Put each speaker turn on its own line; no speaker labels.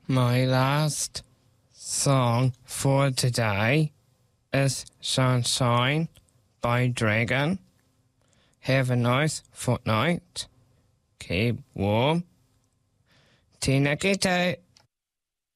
My last song for today is Sunshine by Dragon. Have a nice fortnight. Keep warm. Tēnā koutou.